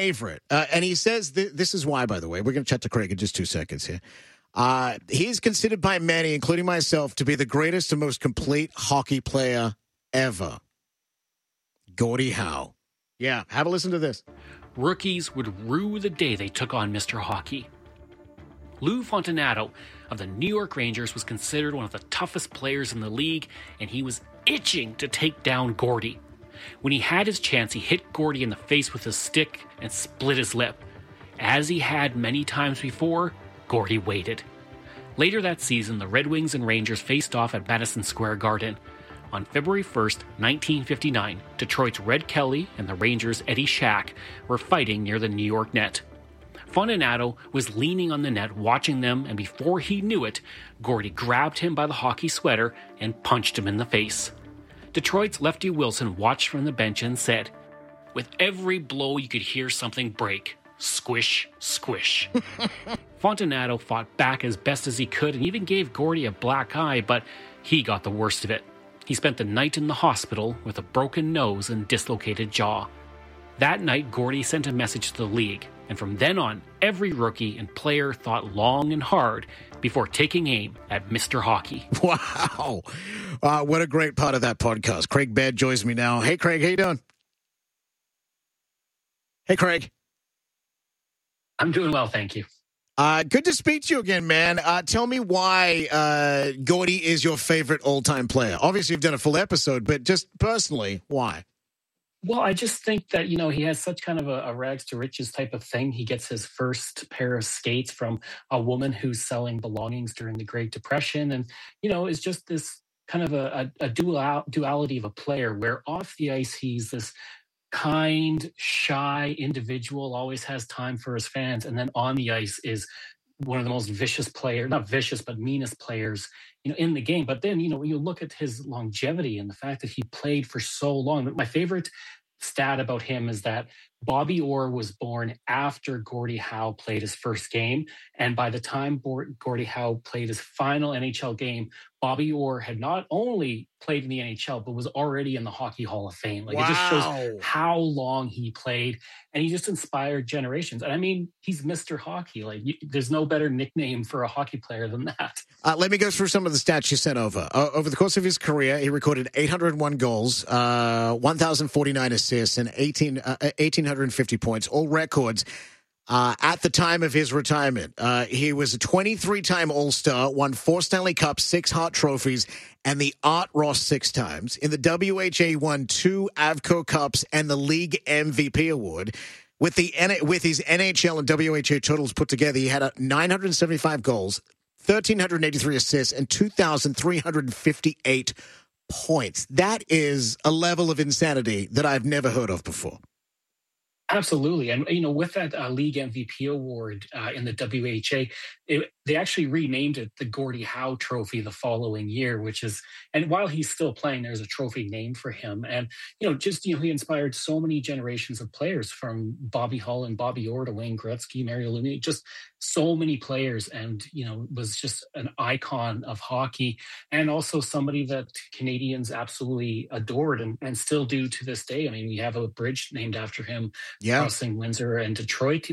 favorite. And he says this is why, by the way. We're going to chat to Craig in just 2 seconds here. He's considered by many, including myself, to be the greatest and most complete hockey player ever. Gordie Howe. Yeah, have a listen to this. Rookies would rue the day they took on Mr. Hockey. Lou Fontinato of the New York Rangers was considered one of the toughest players in the league, and he was itching to take down Gordie. When he had his chance, he hit Gordie in the face with his stick and split his lip. As he had many times before, Gordie waited. Later that season, the Red Wings and Rangers faced off at Madison Square Garden. On February 1st, 1959, Detroit's Red Kelly and the Rangers' Eddie Shack were fighting near the New York net. Fontinato was leaning on the net watching them, and before he knew it, Gordie grabbed him by the hockey sweater and punched him in the face. Detroit's Lefty Wilson watched from the bench and said, "With every blow you could hear something break. Squish, squish." Fontinato fought back as best as he could and even gave Gordie a black eye, but he got the worst of it. He spent the night in the hospital with a broken nose and dislocated jaw. That night, Gordie sent a message to the league, and from then on, every rookie and player thought long and hard before taking aim at Mr. Hockey. Wow. What a great part of that podcast. Craig Baird joins me now. Hey, Craig, how you doing? Hey, Craig. I'm doing well, thank you. Good to speak to you again, man. Tell me why Gordie is your favorite all-time player. Obviously, you've done a full episode, but just personally, why? Well, I just think that, he has such kind of a rags to riches type of thing. He gets his first pair of skates from a woman who's selling belongings during the Great Depression. And, it's just this kind of a duality of a player where off the ice, he's this kind, shy individual, always has time for his fans. And then on the ice is one of the most vicious players, not vicious, but meanest players, in the game. But then, when you look at his longevity and the fact that he played for so long, my favorite stat about him is that Bobby Orr was born after Gordie Howe played his first game. And by the time Gordie Howe played his final NHL game, Bobby Orr had not only played in the NHL, but was already in the Hockey Hall of Fame. It just shows how long he played, and he just inspired generations. And I mean, he's Mr. Hockey. There's no better nickname for a hockey player than that. Let me go through some of the stats you sent over. Over the course of his career, he recorded 801 goals, 1,049 assists, and 1,850 points, all records. At the time of his retirement, he was a 23-time All-Star, won 4 Stanley Cups, 6 Hart trophies, and the Art Ross 6 times. In the WHA, won 2 Avco Cups and the League MVP award. With his NHL and WHA totals put together, he had 975 goals, 1,383 assists, and 2,358 points. That is a level of insanity that I've never heard of before. Absolutely. And, with that League MVP award in the WHA, they actually renamed it the Gordie Howe Trophy the following year, and while he's still playing, there's a trophy named for him. And, he inspired so many generations of players from Bobby Hull and Bobby Orr to Wayne Gretzky, Mario Lemieux, just so many players, and, was just an icon of hockey, and also somebody that Canadians absolutely adored and still do to this day. I mean, we have a bridge named after him. Yeah. Crossing Windsor and Detroit.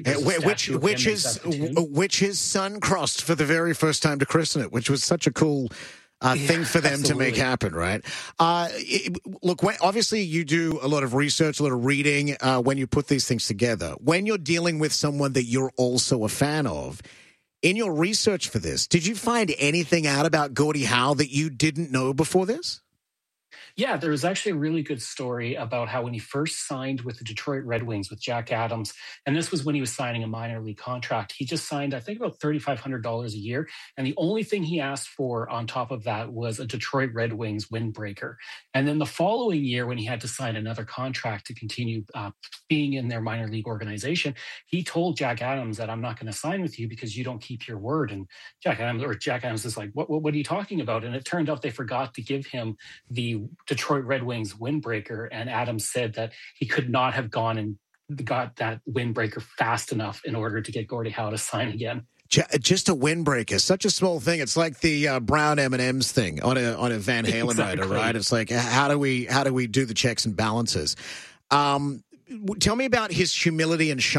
Which his son crossed for the very first time to christen it, which was such a cool thing for them to make happen, right? Look, obviously you do a lot of research, a lot of reading when you put these things together. When you're dealing with someone that you're also a fan of, in your research for this, did you find anything out about Gordie Howe that you didn't know before this? Yeah, there was actually a really good story about how when he first signed with the Detroit Red Wings with Jack Adams, and this was when he was signing a minor league contract, he just signed, I think, about $3,500 a year. And the only thing he asked for on top of that was a Detroit Red Wings windbreaker. And then the following year, when he had to sign another contract to continue being in their minor league organization, he told Jack Adams that I'm not going to sign with you because you don't keep your word. And Jack Adams is like, what are you talking about? And it turned out they forgot to give him the Detroit Red Wings windbreaker, and Adams said that he could not have gone and got that windbreaker fast enough in order to get Gordie Howe to sign again. Just a windbreaker, such a small thing. It's like the brown M&Ms thing on a Van Halen rider, right? It's like how do we do the checks and balances? Tell me about his humility and